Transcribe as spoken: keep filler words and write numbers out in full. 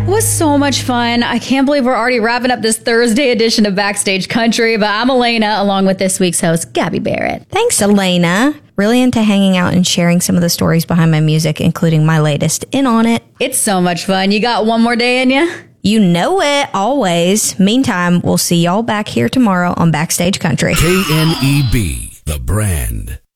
was so much fun. I can't believe we're already wrapping up this Thursday edition of Backstage Country, but I'm Elena, along with this week's host, Gabby Barrett. Thanks, Elena. Really into hanging out and sharing some of the stories behind my music, including my latest, In On It. It's so much fun. You got one more day in you? You know it, always. Meantime, we'll see y'all back here tomorrow on Backstage Country. K N E B, The Brand.